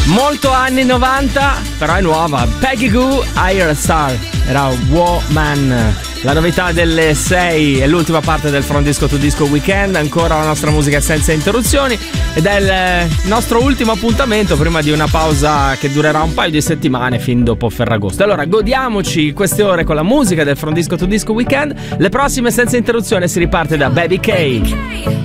Molto anni 90, però è nuova. Peggy Gou, Higher Star, era Woman. La novità delle 6 è l'ultima parte del From Disco to Disco Weekend. Ancora la nostra musica senza interruzioni. Ed è il nostro ultimo appuntamento prima di una pausa che durerà un paio di settimane fin dopo Ferragosto. Allora godiamoci queste ore con la musica del From Disco to Disco Weekend. Le prossime senza interruzione si riparte da Baby K.